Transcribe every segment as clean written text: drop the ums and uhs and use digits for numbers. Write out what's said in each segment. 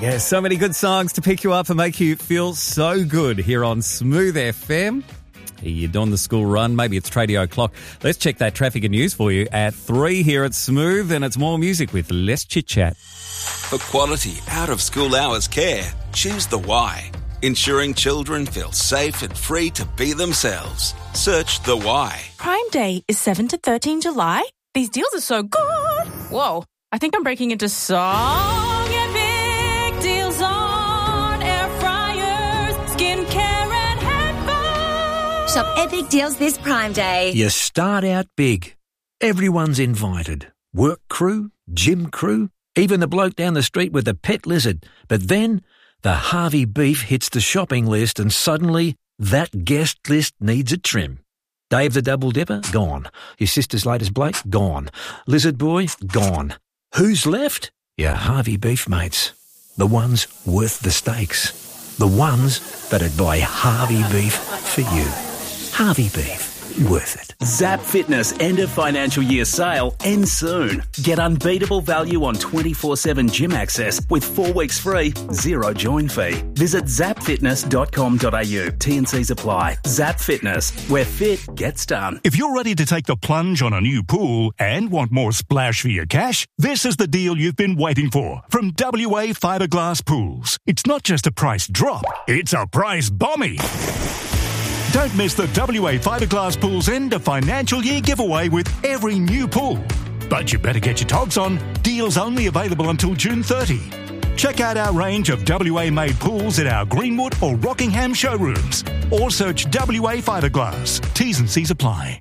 Yeah, so many good songs to pick you up and make you feel so good here on Smooth FM. You're doing the school run, maybe it's Tradio O'Clock. Let's check that traffic and news for you at 3 here at Smooth, and it's more music with less chit-chat. For quality, out-of-school hours care, choose the Y. Ensuring children feel safe and free to be themselves. Search the Y. Prime Day is 7 to 13 July. These deals are so good. Whoa, I think I'm breaking into song epic deals on air fryers, skincare and headphones. Shop epic deals this Prime Day. You start out big. Everyone's invited. Work crew, gym crew, even the bloke down the street with the pet lizard. But then the Harvey beef hits the shopping list and suddenly that guest list needs a trim. Dave the Double Dipper, gone. His sister's latest Blake, gone. Lizard Boy, gone. Who's left? Your Harvey beef mates. The ones worth the stakes. The ones that'd buy Harvey beef for you. Harvey beef. Worth it. Zap Fitness end of financial year sale ends soon. Get unbeatable value on 24/7 gym access with 4 weeks free, zero join fee. Visit zapfitness.com.au. T&Cs apply. Zap Fitness, where fit gets done. If you're ready to take the plunge on a new pool and want more splash for your cash, this is the deal you've been waiting for from WA Fiberglass Pools. It's not just a price drop, it's a price bombie. Don't miss the WA Fiberglass Pools end of financial year giveaway with every new pool. But you better get your togs on. Deals only available until June 30. Check out our range of WA-made pools at our Greenwood or Rockingham showrooms. Or search WA Fiberglass. T's and C's apply.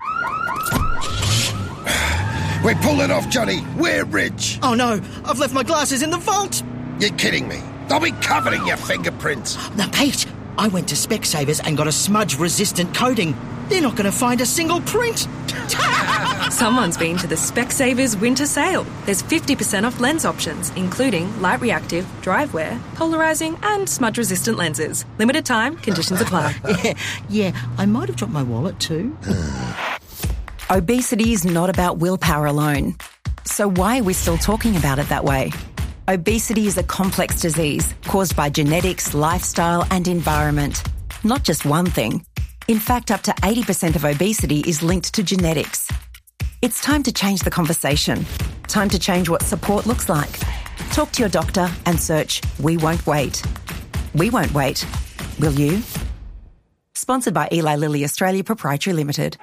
We pulled it off, Johnny. We're rich. Oh no, I've left my glasses in the vault. You're kidding me. They'll be covered in your fingerprints. Now, Pete, I went to Specsavers and got a smudge-resistant coating. They're not going to find a single print. Someone's been to the Specsavers winter sale. There's 50% off lens options, including light reactive, dry wear, polarising and smudge-resistant lenses. Limited time, conditions apply. Yeah, I might have dropped my wallet too. Obesity is not about willpower alone. So why are we still talking about it that way? Obesity is a complex disease caused by genetics, lifestyle and environment. Not just one thing. In fact, up to 80% of obesity is linked to genetics. It's time to change the conversation. Time to change what support looks like. Talk to your doctor and search We Won't Wait. We won't wait. Will you? Sponsored by Eli Lilly Australia Proprietary Limited.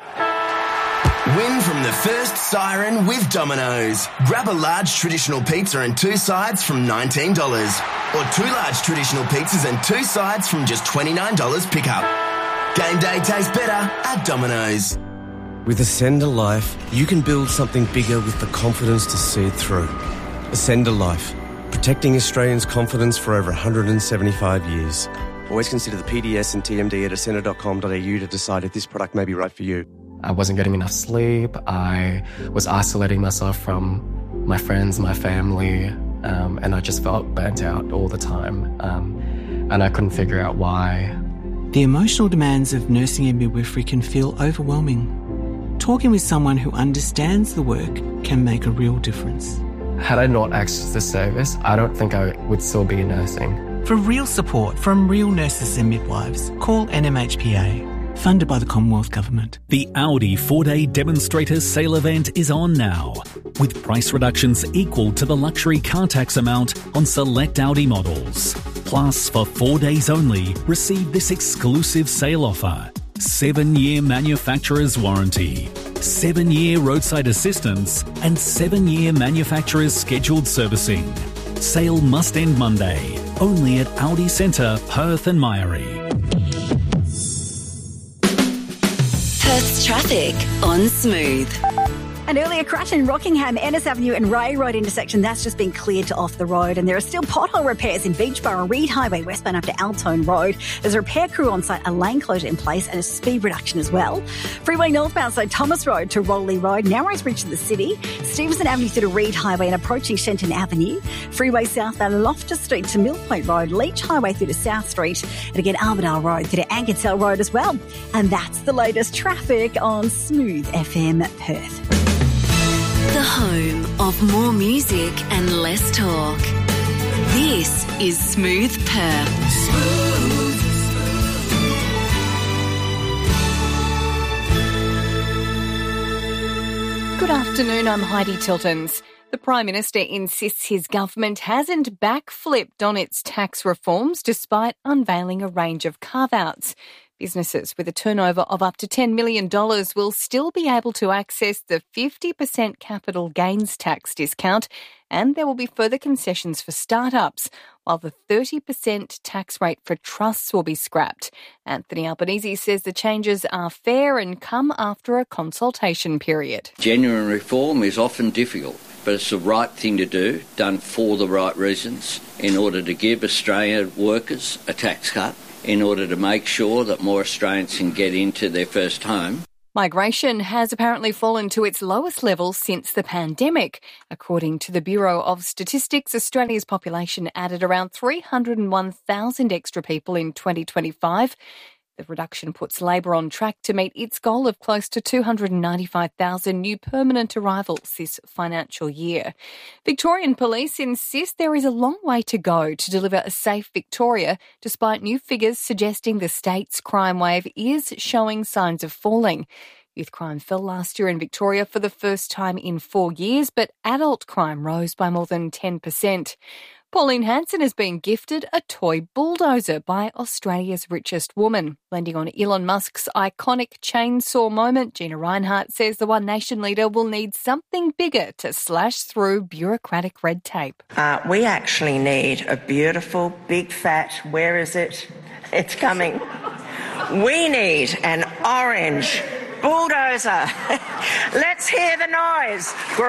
Win from the first siren with Domino's. Grab a large traditional pizza and 2 sides from $19. Or 2 large traditional pizzas and 2 sides from just $29 pickup. Game day tastes better at Domino's. With Ascend a Life, you can build something bigger with the confidence to see it through. Ascend a Life, protecting Australians' confidence for over 175 years. Always consider the PDS and TMD at ascender.com.au to decide if this product may be right for you. I wasn't getting enough sleep. I was isolating myself from my friends, my family, and I just felt burnt out all the time. And I couldn't figure out why. The emotional demands of nursing and midwifery can feel overwhelming. Talking with someone who understands the work can make a real difference. Had I not accessed this service, I don't think I would still be nursing. For real support from real nurses and midwives, call NMHPA. Funded by the Commonwealth Government. The Audi 4-day demonstrator sale event is on now, with price reductions equal to the luxury car tax amount on select Audi models. Plus, for 4 days only, receive this exclusive sale offer: 7-year manufacturer's warranty, 7-year roadside assistance, and 7-year manufacturer's scheduled servicing. Sale must end Monday, only at Audi Centre, Perth and Myrie. Perth's traffic on Smooth. An earlier crash in Rockingham, Ennis Avenue and Ray Road intersection, that's just been cleared to off the road. And there are still pothole repairs in Beachborough, Reed Highway, westbound up to Altone Road. There's a repair crew on site, a lane closure in place and a speed reduction as well. Freeway northbound, so Thomas Road to Rowley Road, Narrows Bridge to the city, Stevenson Avenue through to Reed Highway and approaching Shenton Avenue. Freeway southbound, Loftus Street to Mill Point Road, Leach Highway through to South Street, and again Armadale Road through to Ankersell Road as well. And that's the latest traffic on Smooth FM Perth. The home of more music and less talk. This is Smooth Perth. Good afternoon, I'm Heidi Tiltons. The Prime Minister insists his government hasn't backflipped on its tax reforms despite unveiling a range of carve-outs. Businesses with a turnover of up to $10 million will still be able to access the 50% capital gains tax discount, and there will be further concessions for startups, while the 30% tax rate for trusts will be scrapped. Anthony Albanese says the changes are fair and come after a consultation period. Genuine reform is often difficult, but it's the right thing to do, done for the right reasons, in order to give Australian workers a tax cut, in order to make sure that more Australians can get into their first home. Migration has apparently fallen to its lowest level since the pandemic. According to the Bureau of Statistics, Australia's population added around 301,000 extra people in 2025. The reduction puts Labor on track to meet its goal of close to 295,000 new permanent arrivals this financial year. Victorian police insist there is a long way to go to deliver a safe Victoria, despite new figures suggesting the state's crime wave is showing signs of falling. Youth crime fell last year in Victoria for the first time in 4 years, but adult crime rose by more than 10%. Pauline Hanson has been gifted a toy bulldozer by Australia's richest woman. Blending on Elon Musk's iconic chainsaw moment, Gina Rinehart says the One Nation leader will need something bigger to slash through bureaucratic red tape. We actually need a beautiful, big, fat, where is it? It's coming. We need an orange bulldozer. Let's hear the noise.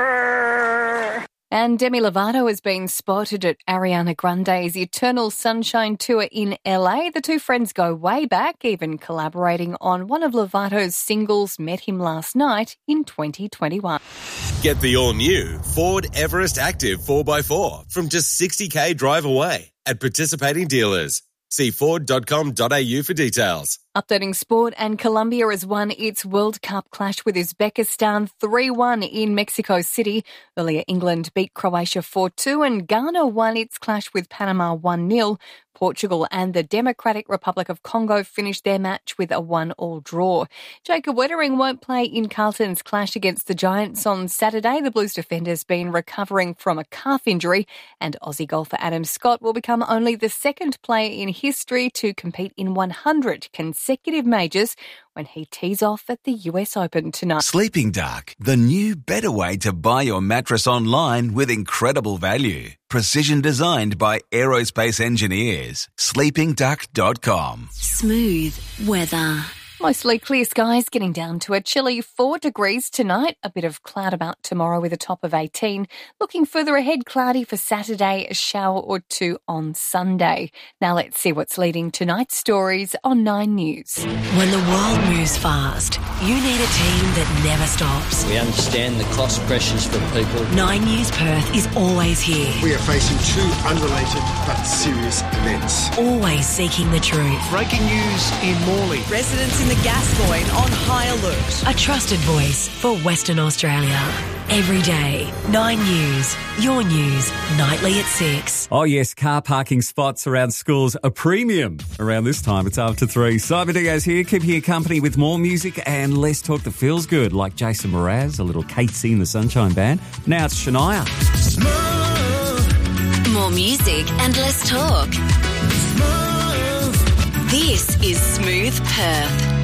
Grrr. And Demi Lovato has been spotted at Ariana Grande's Eternal Sunshine Tour in LA. The two friends go way back, even collaborating on one of Lovato's singles, Met Him Last Night, in 2021. Get the all-new Ford Everest Active 4x4 from just $60,000 drive away at participating dealers. See Ford.com.au for details. Updating sport, and Colombia has won its World Cup clash with Uzbekistan 3-1 in Mexico City. Earlier, England beat Croatia 4-2 and Ghana won its clash with Panama 1-0. Portugal and the Democratic Republic of Congo finished their match with a 1-1 draw. Jacob Wettering won't play in Carlton's clash against the Giants on Saturday. The Blues defender's been recovering from a calf injury, and Aussie golfer Adam Scott will become only the second player in history to compete in 100 consecutive majors when he tees off at the US Open tonight. Sleeping Dark, the new better way to buy your mattress online with incredible value. Precision designed by aerospace engineers. sleepingduck.com. Smooth weather. Mostly clear skies, getting down to a chilly 4 degrees tonight. A bit of cloud about tomorrow with a top of 18. Looking further ahead, cloudy for Saturday, a shower or two on Sunday. Now let's see what's leading tonight's stories on 9 News. When the world moves fast, you need a team that never stops. We understand the cost pressures for people. 9 News Perth is always here. We are facing two unrelated but serious events. Always seeking the truth. Breaking news in Morley. Residents in the Gascoyne on high alert. A trusted voice for Western Australia. Every day, 9 News, your news, nightly at 6. Oh yes, car parking spots around schools are premium. Around this time, it's after 3. Simon Diaz here, keeping you company with more music and less talk that feels good, like Jason Mraz, a little Casey and the Sunshine Band. Now it's Shania. More music and less talk. This is Smooth Perth.